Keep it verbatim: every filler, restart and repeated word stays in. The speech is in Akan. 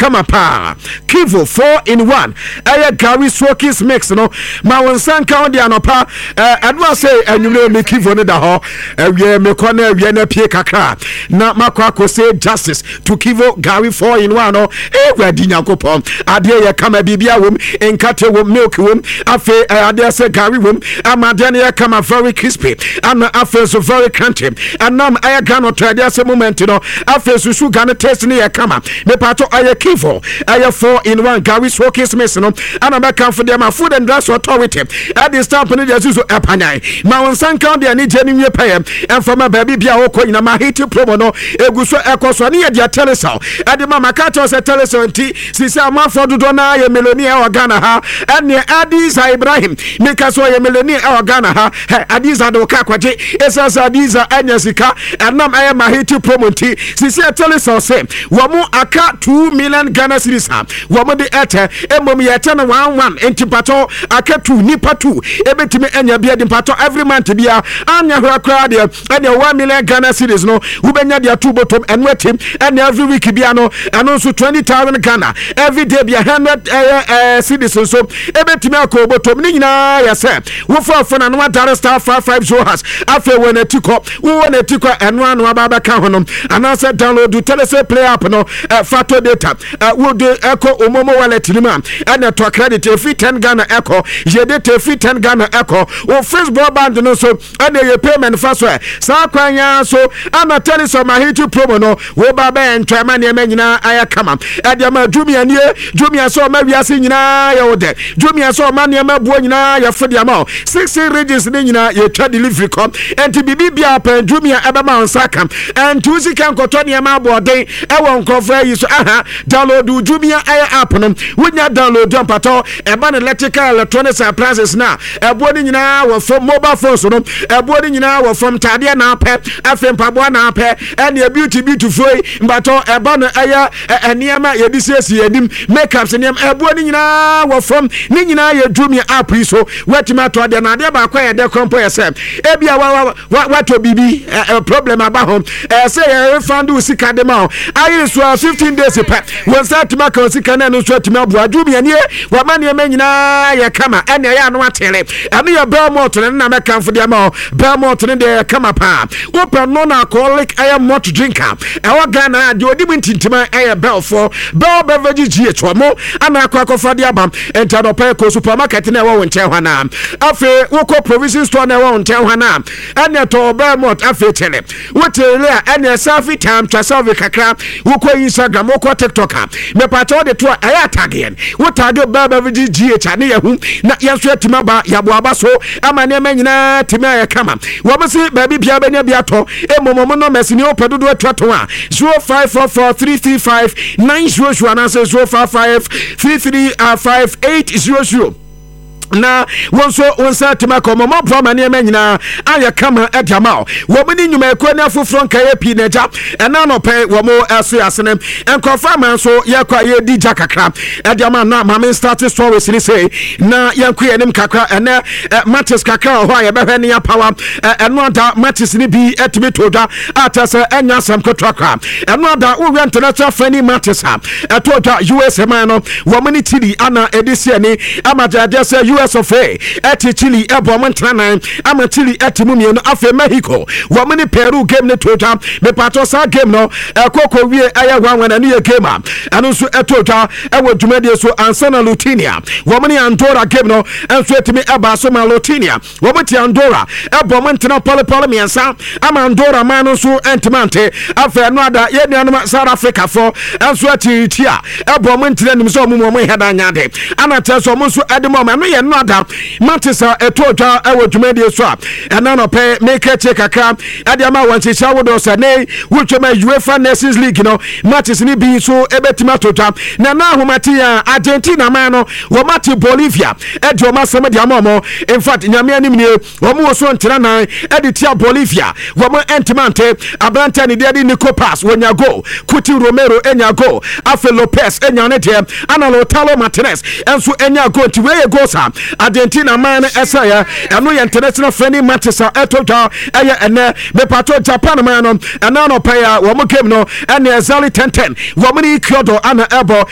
kama pa Kivo four in one aya Gary Swokis mix no ma won san ka de anopa eh adwa say anwumre me Kivo ne da ho awie me ko na awie na pie kakra na makwa ko say justice to Kivo Gary four in one no e gwadi nyakopon ade ye kama bibia wom enkate wom milk wom afi ade say Gary wom amade ne ye kama very crispy and afi so very crunchy and nam aya gano trade say moment no afi so sugar ne taste ne ye kama me pato aya Kivo aya four in one Gary Swokis mix no and am come for them food and drugs authority at this time ne dey so epanai ma won san kan de ani jeni wie payem and from a baby bia wo ko nyina ma hit promo no eguso ekoso ne ye dia telesal at the mama catch us telesal nti sisi amafo dodo na ye meloni e Ghana ha ene Adiza Ibrahim nika so ye meloni e Ghana ha Adiza do ka kwaje esasa Adiza anya sika enam aye ma hit promo nti sisi telesal se wo mu aka two million Ghana cedis ha wo mu de ete emom ye ten one one enti pato aka two nipa two ebetimi anya bia de pato every month bia anya hwa kra de anya one million Ghana cedis no ubenya de two bottom enu atim and every week bia no eno so twenty thousand Ghana every day bia one hundred uh, cedis so ebetimi akọ bottom ni nyina ya se wo for for na no dare star five five zero has afa when etiko wo when etiko enu anu ababa ka honom ana se download do telese play app no uh, factor data uh, wo do echo omomo wallet ni ma and to credit free ten Ghana echo je de free ten Ghana echo wo Facebook band no so and your payment fast way sa kwanya so ana tell so my hit promo no wo ba ba ntwama ne ma nyina aya kama e de ma Jumia nie Jumia so ma wiase nyina ya wo de Jumia so ma ne ma buo nyina ya fode ama sixty regions ne nyina ye twa delivery com enti bibi bia pa Jumia e ba ma onsa kam enti usi kan koto ne ma boden e won nkofra yi so aha download Jumia aya app no wonya download don pato e ba ne electrical electronics appliances na e buo ne nyina wo from mobile phones no e buo ne nyina wo from tade na pe afem pabo na pe ene beauty beautiful mbato e ba no aya eniema ye disesi enim makeups enim e buo ne nyina wo from ne nyina ye Jumia app so wetima to de na de ba kwa ye de kompo ye se e bia wa wa to bibi problem aba home e se ye refund usika de ma ayi so fifteen days pe won start ma kan usika na no so tima bua Jumia nie wa ma ne ma nyina ye kama ene ye anu atele ene ye Belmont ne na meka mfo de ma Belmont ne de kama pa open no na alcoholic aye malt drinker e wa Ghana de odi mintintima aye Belfort Bell beverage G H mo ana akwakofa de abam entado pa ko supermarket na wo nche hwana afi woko provision store na wo nche hwana ene to Belmont afi tele wotele ene selfie time twa selfie kakra woko Instagram woko TikTok me pato de to aye tag yen wo tag Bell beverage G H ane yehu na yenso atima ba yabo aba so ama ne manyina tima aye kama wo mse baby bia benya bia to emomomo no mesini opedodo atwato a zero five four four three three five nine zero zero and zero five five three three five eight zero zero na wonso wonsa tima ko mama broma ne manyina aya kama edamao wo mini nyuma ekwa na foforo nka ye pi naja ena no pe wo mo aso asene enkofa man so ye kwa ye di ja kakra edama na mama start stories ni say na yanku ye nim kakra ena matches kakra ho ye behwe ne ya power eno da matches ni bi etimi toda atase enya sam kotrakra eno da wo international friendly matches ha etoda U S man no wo mini tili ana edisi ni amajaje say U S of A eti Chile ebo montranan ama Chile eti mumie no afa Mexico wo mini Peru game ne total me pato sa game no ekoko wie aya wanwan na ne game a anu so etotal ewo dwumade so ansana Lutinia wo mini Andorra game no enso etimi eba so ma Lutinia wo miti Andorra ebo montrana pole pole miensa ama Andorra man no so entimante afa no ada ye nuanum South Africa for enso eti tia ebo montrana nim so omumo mo heda nyade ana teso mo so edemo ma no ye no ada matisa etoja ewo dwumade so a ena no pe make check kakra ade ama wanchicha wodo se ne wutwema UEFA Nations League no matches ni bi so ebetima tota na na ahomati ya Argentina man no wo mati Bolivia ede o masem de ama in fact nyame anim ne wo mo so ntena nan ede tia Bolivia wo mo entimante abranta ne de Nico Pass wonya go Kuti Romero enya go Afe Lopez enya ne de ana Lautaro Martinez enso enya go ti we go sa Argentina man esaya eno ye international friendly matches etoja eye ene me pato Japan man no ena no paya wo mo game no ene exactly ten ten wo mo ni Kyoto ana ebo